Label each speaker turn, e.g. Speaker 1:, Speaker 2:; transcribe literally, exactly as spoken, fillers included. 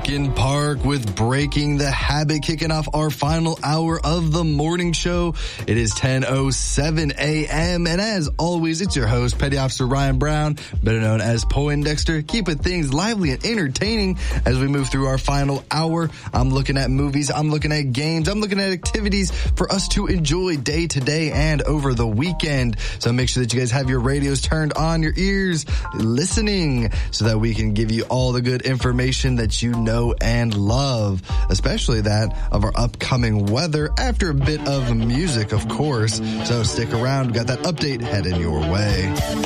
Speaker 1: Linkin Park with Breaking the Habit, kicking off our final hour of the morning show. It is ten oh seven a.m. and as always, it's your host, Petty Officer Ryan Brown, better known as Poindexter, keeping things lively and entertaining as we move through our final hour. I'm looking at movies, I'm looking at games, I'm looking at activities for us to enjoy day to day and over the weekend. So make sure that you guys have your radios turned on, your ears listening, so that we can give you all the good information that you know and love, especially that of our upcoming weather after a bit of music, of course. So stick around. We got that update heading your way.